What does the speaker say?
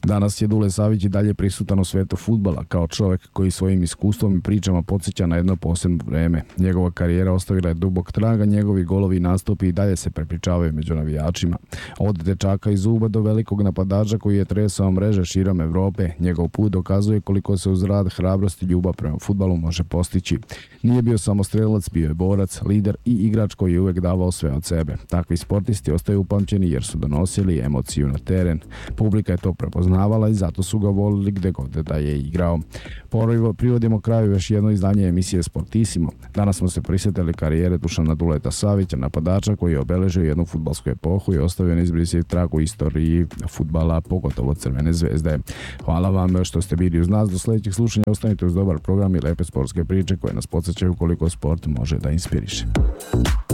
Danas je Dule Savić i dalje prisutan u svetu fudbala kao čovjek koji svojim iskustvom i pričama podsjeća na jedno posebno vreme. Njegova karijera ostavila je dubok trag, a njegovi golovi i nastupi i dalje se prepričavaju među navijačima. Od dečaka iz Uba do velikog napadača koji je tresao mreže širom Evrope, njegov put dokazuje koliko se uz rad, hrabrost i ljubav prema fudbalu može postići. Nije bio samo strelac, bio je borac, lider i igrač koji je uvek davao sve od sebe. Takvi sportisti ostaju upamćeni jer su donosili emociju na teren. Publika je to prepoznavala i zato su ga volili gde god da je igrao. Privodimo kraju još jedno izdanje emisije Sportissimo. Danas smo se prisjetili karijere Dušana Duleta Savića, napadača koji je obeležio jednu fudbalsku epohu i ostavio neizbrisiv trag u istoriji fudbala, pogotovo Crvene zvezde. Hvala vam što ste bili uz nas. Do sledećeg slušanja ostanite uz dobar program i lepe sportske priče koje nas podsjećaju koliko sport može da inspiriše.